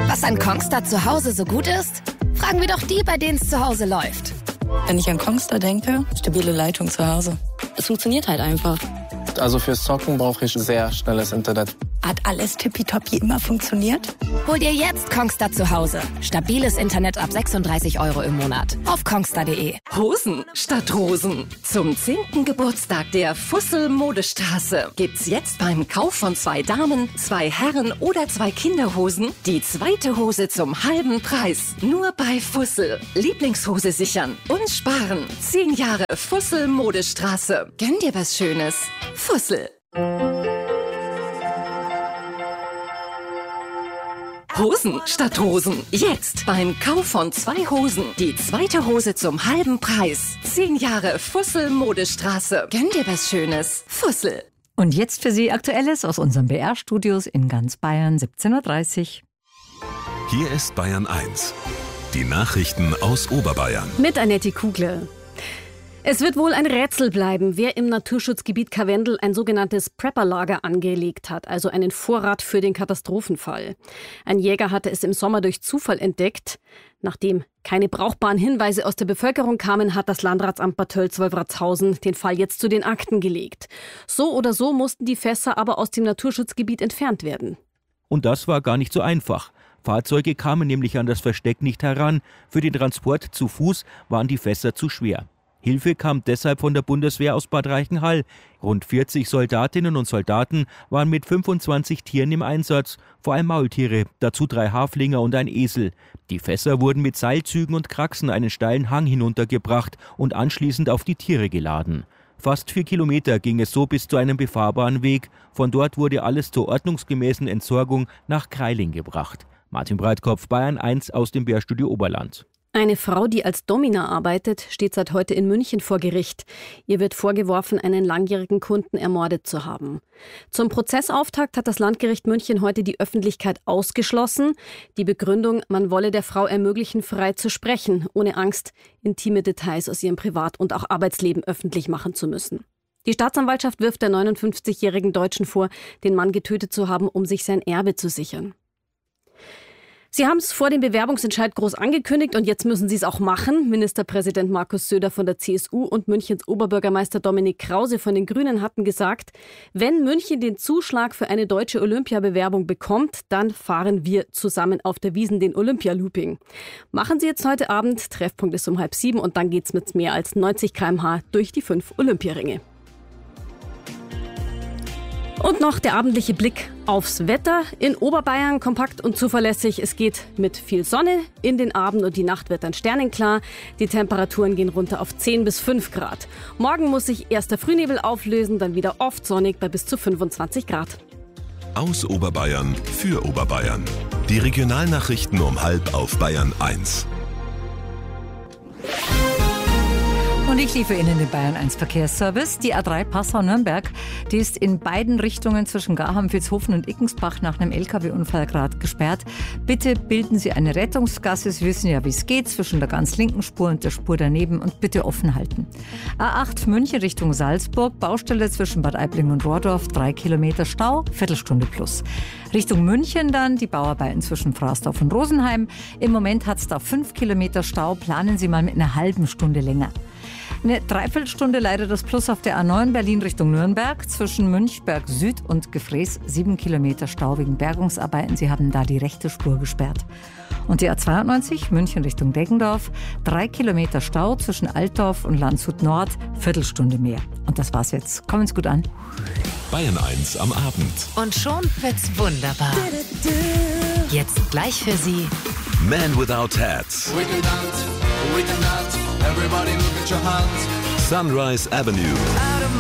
Was an Kongstar zu Hause so gut ist? Fragen wir doch die, bei denen es zu Hause läuft. Wenn ich an Kongstar denke, stabile Leitung zu Hause. Es funktioniert halt einfach. Also fürs Zocken brauche ich sehr schnelles Internet. Hat alles tippitoppi immer funktioniert? Hol dir jetzt Kongstar zu Hause. Stabiles Internet ab 36 € im Monat. Auf kongstar.de. Hosen statt Rosen. Zum 10. Geburtstag der Fussel Modestraße gibt's jetzt beim Kauf von 2 Damen, 2 Herren oder 2 Kinderhosen die zweite Hose zum halben Preis. Nur bei Fussel. Lieblingshose sichern und sparen. 10 Jahre Fussel Modestraße. Gönn dir was Schönes. Fussel. Hosen statt Rosen. Jetzt beim Kauf von 2 Hosen die zweite Hose zum halben Preis. 10 Jahre Fussel Modestraße. Gönn dir was Schönes. Fussel. Und jetzt für Sie Aktuelles aus unseren BR-Studios in ganz Bayern, 17:30 Uhr. Hier ist Bayern 1. Die Nachrichten aus Oberbayern. Mit Annette Kugler. Es wird wohl ein Rätsel bleiben, wer im Naturschutzgebiet Karwendel ein sogenanntes Prepper-Lager angelegt hat, also einen Vorrat für den Katastrophenfall. Ein Jäger hatte es im Sommer durch Zufall entdeckt. Nachdem keine brauchbaren Hinweise aus der Bevölkerung kamen, hat das Landratsamt Bad Tölz-Wolfratshausen den Fall jetzt zu den Akten gelegt. So oder so mussten die Fässer aber aus dem Naturschutzgebiet entfernt werden. Und das war gar nicht so einfach. Fahrzeuge kamen nämlich an das Versteck nicht heran. Für den Transport zu Fuß waren die Fässer zu schwer. Hilfe kam deshalb von der Bundeswehr aus Bad Reichenhall. Rund 40 Soldatinnen und Soldaten waren mit 25 Tieren im Einsatz, vor allem Maultiere, dazu 3 Haflinger und ein Esel. Die Fässer wurden mit Seilzügen und Kraxen einen steilen Hang hinuntergebracht und anschließend auf die Tiere geladen. Fast 4 Kilometer ging es so bis zu einem befahrbaren Weg. Von dort wurde alles zur ordnungsgemäßen Entsorgung nach Kreiling gebracht. Martin Breitkopf, Bayern 1 aus dem BR-Studio Oberland. Eine Frau, die als Domina arbeitet, steht seit heute in München vor Gericht. Ihr wird vorgeworfen, einen langjährigen Kunden ermordet zu haben. Zum Prozessauftakt hat das Landgericht München heute die Öffentlichkeit ausgeschlossen. Die Begründung, man wolle der Frau ermöglichen, frei zu sprechen, ohne Angst, intime Details aus ihrem Privat- und auch Arbeitsleben öffentlich machen zu müssen. Die Staatsanwaltschaft wirft der 59-jährigen Deutschen vor, den Mann getötet zu haben, um sich sein Erbe zu sichern. Sie haben es vor dem Bewerbungsentscheid groß angekündigt und jetzt müssen Sie es auch machen. Ministerpräsident Markus Söder von der CSU und Münchens Oberbürgermeister Dominik Krause von den Grünen hatten gesagt, wenn München den Zuschlag für eine deutsche Olympiabewerbung bekommt, dann fahren wir zusammen auf der Wiesn den Olympia-Looping. Machen Sie jetzt heute Abend, Treffpunkt ist um 6:30 und dann geht's mit mehr als 90 km/h durch die 5 Olympiaringe. Und noch der abendliche Blick aufs Wetter. In Oberbayern kompakt und zuverlässig. Es geht mit viel Sonne. In den Abend und die Nacht wird dann sternenklar. Die Temperaturen gehen runter auf 10 bis 5 Grad. Morgen muss sich erst der Frühnebel auflösen, dann wieder oft sonnig bei bis zu 25 Grad. Aus Oberbayern für Oberbayern. Die Regionalnachrichten um 12:30 auf Bayern 1. Und ich liefere Ihnen den Bayern 1 Verkehrsservice. Die A3 Passau-Nürnberg, die ist in beiden Richtungen zwischen Garham, Vilshofen und Ickensbach nach einem LKW-Unfall gerade gesperrt. Bitte bilden Sie eine Rettungsgasse. Sie wissen ja, wie es geht, zwischen der ganz linken Spur und der Spur daneben und bitte offen halten. A8 München Richtung Salzburg, Baustelle zwischen Bad Aibling und Rohrdorf, 3 Kilometer Stau, Viertelstunde plus. Richtung München dann die Bauarbeiten zwischen Fraßdorf und Rosenheim. Im Moment hat es da 5 Kilometer Stau, planen Sie mal mit einer halben Stunde länger. Eine Dreiviertelstunde leider das Plus auf der A9 Berlin Richtung Nürnberg. Zwischen Münchberg Süd und Gefrees 7 Kilometer Stau wegen Bergungsarbeiten. Sie haben da die rechte Spur gesperrt. Und die A92 München Richtung Deggendorf. 3 Kilometer Stau zwischen Altdorf und Landshut Nord. Viertelstunde mehr. Und das war's jetzt. Kommen's gut an. Bayern 1 am Abend. Und schon wird's wunderbar. Jetzt gleich für Sie Man Without Hats. Sunrise Avenue.